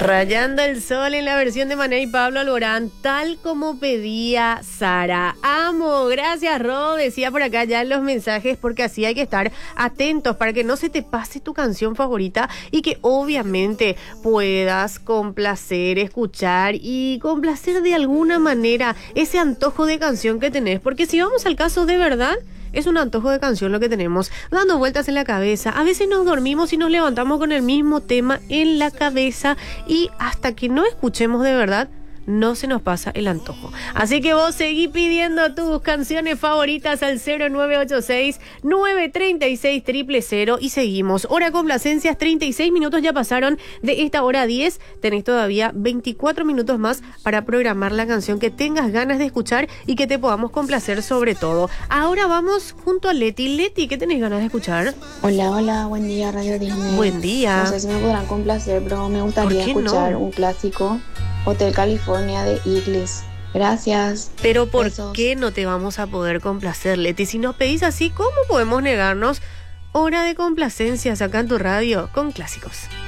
Rayando el sol en la versión de Mané y Pablo Alborán, tal como pedía Sara. Amo, gracias Ro, decía por acá ya en los mensajes, porque así hay que estar atentos para que no se te pase tu canción favorita y que obviamente puedas complacer, escuchar y complacer de alguna manera ese antojo de canción que tenés. Porque si vamos al caso de verdad, es un antojo de canción lo que tenemos dando vueltas en la cabeza. A veces nos dormimos y nos levantamos con el mismo tema en la cabeza y hasta que no escuchemos de verdad, no se nos pasa el antojo. Así que vos seguí pidiendo tus canciones favoritas al 0986-936-000 y seguimos. Hora complacencias, 36 minutos ya pasaron de esta hora 10. Tenés todavía 24 minutos más para programar la canción que tengas ganas de escuchar y que te podamos complacer sobre todo. Ahora vamos junto a Leti. Leti, ¿qué tenés ganas de escuchar? Hola, buen día Radio Disney. Buen día. No sé si me podrán complacer, pero me gustaría escuchar un clásico, Hotel California de Eagles. Gracias. Pero ¿por Besos. qué no te vamos a poder complacer, Leti? Si nos pedís así, ¿cómo podemos negarnos? Hora de complacencias acá en tu radio con clásicos.